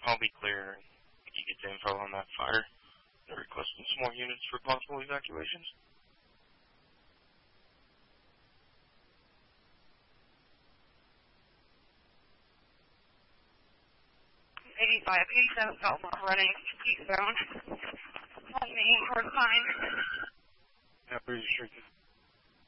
I'll be clear. You get the info on that fire. They're requesting some more units for possible evacuations. 87 Southwest running eastbound. On the north side. Yeah, pretty restricted.